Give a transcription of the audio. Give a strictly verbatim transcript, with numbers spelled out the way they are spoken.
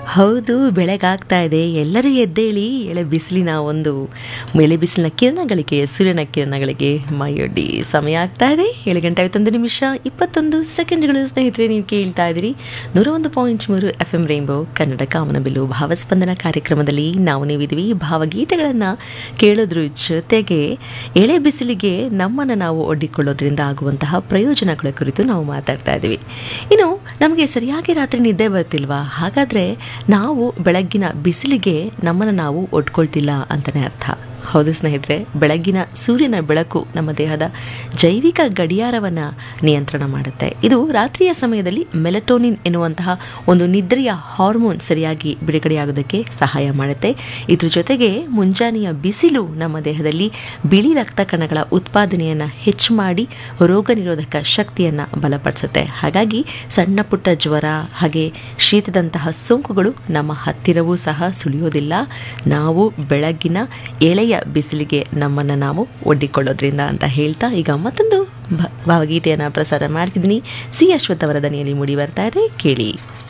ಹೌದು, ಬೆಳಗಾಗ್ತಾ ಇದೆ. ಎಲ್ಲರೂ ಎದ್ದೇಳಿ ಎಳೆ ಬಿಸಿಲಿನ ಒಂದು ಎಳೆ ಬಿಸಿಲಿನ ಕಿರಣಗಳಿಗೆ, ಸೂರ್ಯನ ಕಿರಣಗಳಿಗೆ ಮೈಯೊಡ್ಡಿ ಸಮಯ ಆಗ್ತಾ ಇದೆ. ಏಳು ಗಂಟೆ ಐವತ್ತೊಂದು ನಿಮಿಷ ಇಪ್ಪತ್ತೊಂದು ಸೆಕೆಂಡ್ಗಳು. ಸ್ನೇಹಿತರೆ, ನೀವು ಕೇಳ್ತಾ ಇದ್ದೀರಿ ನೂರ ಒಂದು ಪಾಯಿಂಟ್ ಮೂರು ಎಫ್ ಎಂ ರೈನ್ಬೋ ಕನ್ನಡ ಕಾಮನಬಿಲ್ಲು ಭಾವಸ್ಪಂದನ ಕಾರ್ಯಕ್ರಮದಲ್ಲಿ ನಾವು ನೀವಿದ್ದೀವಿ. ಭಾವಗೀತೆಗಳನ್ನು ಕೇಳೋದ್ರ ಜೊತೆಗೆ ಎಳೆ ಬಿಸಿಲಿಗೆ ನಮ್ಮನ್ನು ನಾವು ಒಡ್ಡಿಕೊಳ್ಳೋದ್ರಿಂದ ಆಗುವಂತಹ ಪ್ರಯೋಜನಗಳ ಕುರಿತು ನಾವು ಮಾತಾಡ್ತಾ ಇದ್ದೀವಿ. ಇನ್ನು ನಮಗೆ ಸರಿಯಾಗಿ ರಾತ್ರಿ ನಿದ್ದೆ ಬರ್ತಿಲ್ವಾ? ಹಾಗಾದರೆ ನಾವು ಬೆಳಗ್ಗಿನ ಬಿಸಿಲಿಗೆ ನಮ್ಮನ್ನು ನಾವು ಒಡ್ಕೊಳ್ತಿಲ್ಲ ಅಂತಲೇ ಅರ್ಥ. ಹೌದು ಸ್ನೇಹಿತರೆ, ಬೆಳಗ್ಗಿನ ಸೂರ್ಯನ ಬೆಳಕು ನಮ್ಮ ದೇಹದ ಜೈವಿಕ ಗಡಿಯಾರವನ್ನು ನಿಯಂತ್ರಣ ಮಾಡುತ್ತೆ. ಇದು ರಾತ್ರಿಯ ಸಮಯದಲ್ಲಿ ಮೆಲಟೋನಿನ್ ಎನ್ನುವಂತಹ ಒಂದು ನಿದ್ರೆಯ ಹಾರ್ಮೋನ್ ಸರಿಯಾಗಿ ಬಿಡುಗಡೆಯಾಗೋದಕ್ಕೆ ಸಹಾಯ ಮಾಡುತ್ತೆ. ಇದ್ರ ಜೊತೆಗೆ ಮುಂಜಾನೆಯ ಬಿಸಿಲು ನಮ್ಮ ದೇಹದಲ್ಲಿ ಬಿಳಿ ರಕ್ತ ಕಣಗಳ ಉತ್ಪಾದನೆಯನ್ನು ಹೆಚ್ಚು ಮಾಡಿ ರೋಗ ನಿರೋಧಕ ಶಕ್ತಿಯನ್ನು ಬಲಪಡಿಸುತ್ತೆ. ಹಾಗಾಗಿ ಸಣ್ಣ ಪುಟ್ಟ ಜ್ವರ ಹಾಗೆ ಶೀತದಂತಹ ಸೋಂಕುಗಳು ನಮ್ಮ ಹತ್ತಿರವೂ ಸಹ ಸುಳಿಯೋದಿಲ್ಲ, ನಾವು ಬೆಳಗ್ಗಿನ ಎಳೆಯ ಬಿಸಿಲಿಗೆ ನಮ್ಮನ್ನು ನಾವು ಒಡ್ಡಿಕೊಳ್ಳೋದ್ರಿಂದ ಅಂತ ಹೇಳ್ತಾ ಈಗ ಮತ್ತೊಂದು ಭಾವಗೀತೆಯನ್ನು ಪ್ರಸಾರ ಮಾಡ್ತಿದ್ದೀನಿ. ಸಿ ಅಶ್ವಥ್ ಅವರ ದನಿಯಲ್ಲಿ ಮೂಡಿ ಬರ್ತಾ ಇದೆ, ಕೇಳಿ.